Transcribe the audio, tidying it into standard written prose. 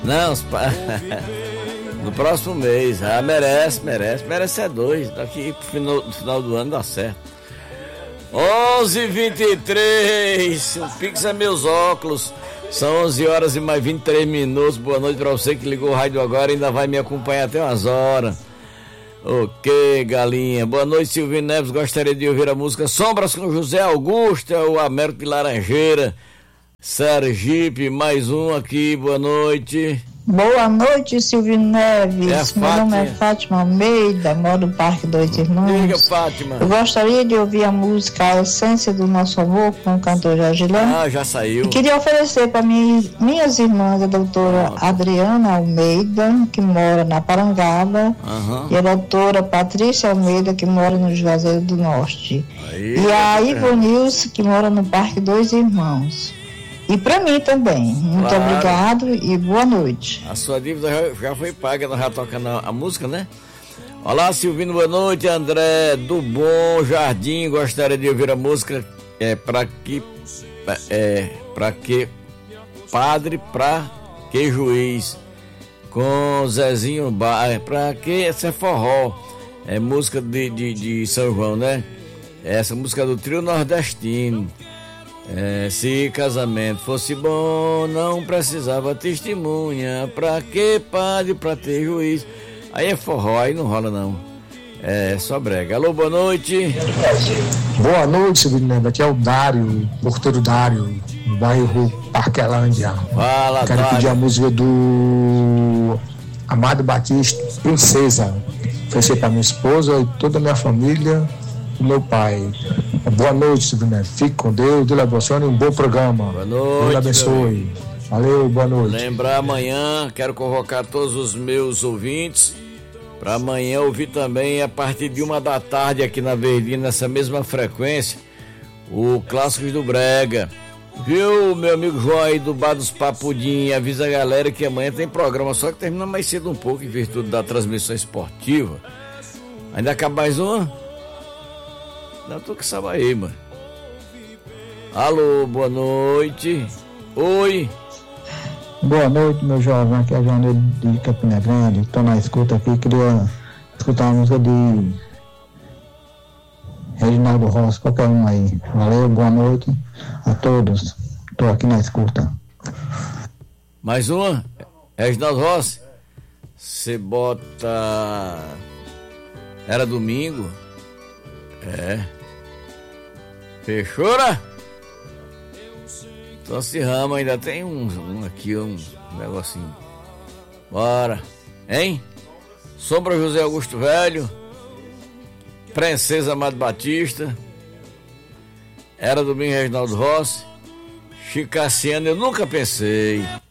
Não, no próximo mês. Merece é 2. Daqui no final do ano dá certo. 11h23. O Pix é meus óculos. São 11 horas e mais 23 minutos. Boa noite pra você que ligou o rádio agora e ainda vai me acompanhar até umas horas. Ok, galinha. Boa noite, Silvio Neves. Gostaria de ouvir a música Sombras com José Augusto, o Américo de Laranjeira, Sergipe. Mais um aqui, boa noite. Boa noite, Silvio Neves. Meu nome é Fátima Almeida, moro no Parque Dois Irmãos. Diga, Fátima. Eu gostaria de ouvir a música A Essência do Nosso Amor, com o cantor Jorge Lã. Ah, já saiu. E queria oferecer para minhas irmãs, a doutora Adriana Almeida, que mora na Parangaba, e a doutora Patrícia Almeida, que mora no Juazeiro do Norte. Aí, e a Ivonilce, que mora no Parque Dois Irmãos. E para mim também. Muito obrigado e boa noite. A sua dívida já foi paga, nós já tocando a música, né? Olá, Silvino, boa noite. André do Bom Jardim, gostaria de ouvir a música pra que padre, pra que juiz, com Zezinho pra que essa é forró, é música de São João, né? Essa música do trio nordestino. Se casamento fosse bom, não precisava testemunha. Pra que padre, pra ter juiz? Aí é forró, aí não rola não. É só brega. Alô, boa noite. Boa noite, Silvio Neves. Aqui é o Dário, porteiro Dário, no bairro Parquelândia. Fala, quero pedir a música do Amado Batista, Princesa. Oferecer para minha esposa e toda a minha família. Meu pai. Boa noite, Silvio Neves. Fique com Deus, Deus abençoe, um bom programa. Boa noite. Deus abençoe. Valeu, boa noite. Lembrar amanhã, quero convocar todos os meus ouvintes para amanhã ouvir também a partir de 1h aqui na Verdinha, nessa mesma frequência, o Clássicos do Brega. Viu, meu amigo João aí do Bar dos Papudim? Avisa a galera que amanhã tem programa, só que termina mais cedo um pouco em virtude da transmissão esportiva. Ainda acaba mais uma? Não, tô com essa aí, mano. Alô, boa noite. Oi. Boa noite, meu jovem. Aqui é o João de Campina Grande. Tô na escuta aqui. Queria escutar uma música de Reginaldo Rossi, qualquer um aí. Valeu, boa noite a todos. Tô aqui na escuta. Mais uma? Reginaldo Rossi. Você bota... Era domingo? Fechou, né? Então se rama, ainda tem um aqui, um negocinho. Bora, hein? Sombra José Augusto Velho, Princesa Amado Batista, Era domingo Reginaldo Rossi, Chico Cassiano, eu nunca pensei.